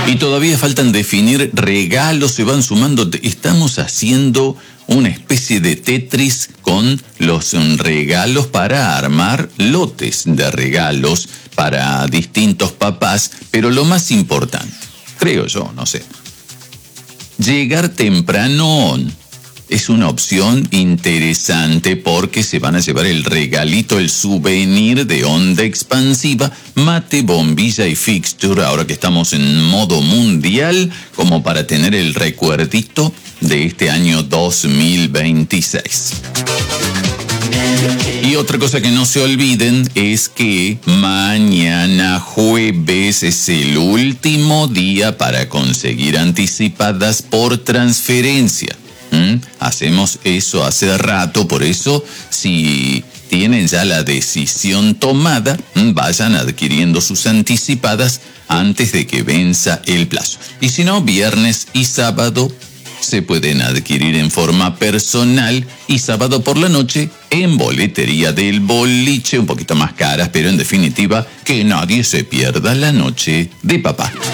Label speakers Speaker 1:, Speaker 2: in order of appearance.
Speaker 1: Y todavía faltan definir regalos, se van sumando. Estamos haciendo una especie de Tetris con los regalos para armar lotes de regalos para distintos papás, pero lo más importante, creo yo, no sé, llegar temprano es una opción interesante porque se van a llevar el regalito, el souvenir de Onda Expansiva, mate, bombilla y fixture, ahora que estamos en modo mundial, como para tener el recuerdito de este año 2026. Y otra cosa que no se olviden es que mañana jueves es el último día para conseguir anticipadas por transferencia. Hacemos eso hace rato, por eso si tienen ya la decisión tomada, vayan adquiriendo sus anticipadas antes de que venza el plazo. Y si no, viernes y sábado se pueden adquirir en forma personal y sábado por la noche en boletería del boliche, un poquito más caras, pero en definitiva que nadie se pierda la noche de papá.